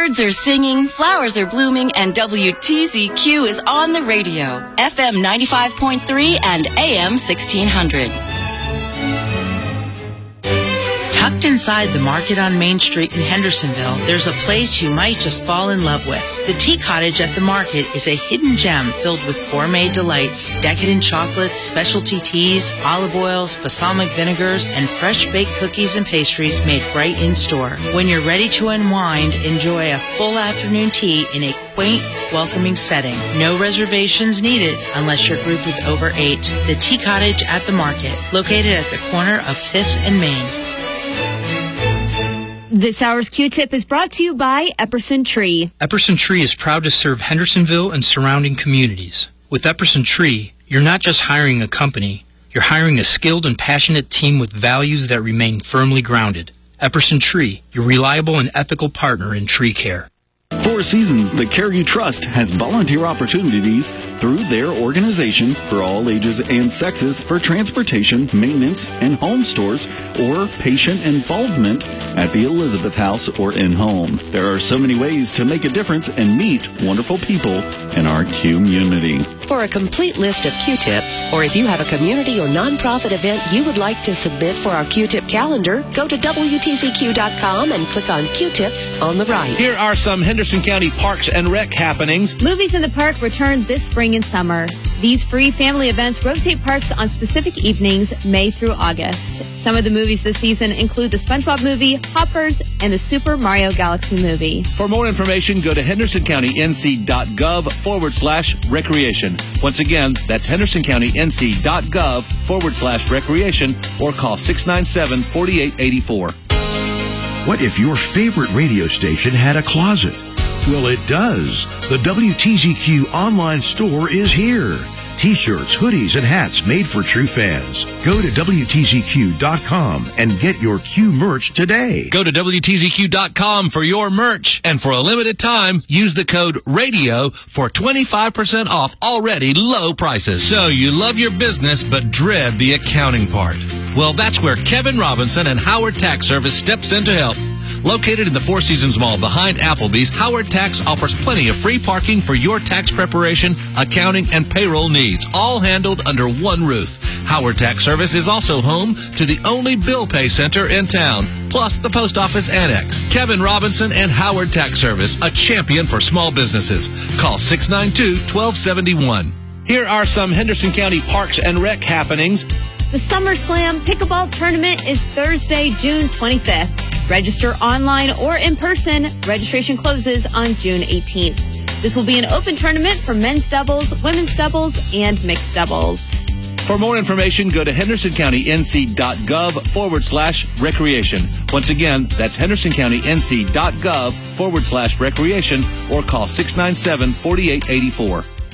Birds are singing, flowers are blooming, and WTZQ is on the radio. FM 95.3 and AM 1600. Tucked inside the market on Main Street in Hendersonville, there's a place you might just fall in love with. The Tea Cottage at the market is a hidden gem filled with gourmet delights, decadent chocolates, specialty teas, olive oils, balsamic vinegars, and fresh-baked cookies and pastries made right in store. When you're ready to unwind, enjoy a full afternoon tea in a quaint, welcoming setting. No reservations needed unless your group is over 8. The Tea Cottage at the market, located at the corner of 5th and Main. This hour's Q-Tip is brought to you by Epperson Tree. Epperson Tree is proud to serve Hendersonville and surrounding communities. With Epperson Tree, you're not just hiring a company, you're hiring a skilled and passionate team with values that remain firmly grounded. Epperson Tree, your reliable and ethical partner in tree care. Four Seasons, the Care You Trust, has volunteer opportunities through their organization for all ages and sexes for transportation, maintenance, and home stores, or patient involvement at the Elizabeth House or in-home. There are so many ways to make a difference and meet wonderful people in our community. For a complete list of Q-Tips, or if you have a community or nonprofit event you would like to submit for our Q-Tip calendar, go to WTZQ.com and click on Q-Tips on the right. Here are some Henderson County Parks and Rec happenings. Movies in the Park return this spring and summer. These free family events rotate parks on specific evenings, May through August. Some of the movies this season include the SpongeBob movie, Hoppers, and the Super Mario Galaxy movie. For more information, go to hendersoncountync.gov/recreation. Once again, that's hendersoncountync.gov/recreation or call 697-4884. What if your favorite radio station had a closet? Well, it does. The WTZQ online store is here. T-shirts, hoodies, and hats made for true fans. Go to WTZQ.com and get your Q merch today. Go to WTZQ.com for your merch. And for a limited time, use the code RADIO for 25% off already low prices. So you love your business but dread the accounting part. Well, that's where Kevin Robinson and Howard Tax Service steps in to help. Located in the Four Seasons Mall behind Applebee's, Howard Tax offers plenty of free parking for your tax preparation, accounting, and payroll needs, all handled under one roof. Howard Tax Service is also home to the only bill pay center in town, plus the post office annex. Kevin Robinson and Howard Tax Service, a champion for small businesses. Call 692-1271. Here are some Henderson County Parks and Rec happenings. The Summer Slam Pickleball Tournament is Thursday, June 25th. Register online or in person. Registration closes on June 18th. This will be an open tournament for men's doubles, women's doubles, and mixed doubles. For more information, go to hendersoncountync.gov/recreation. Once again, that's hendersoncountync.gov/recreation or call 697-4884.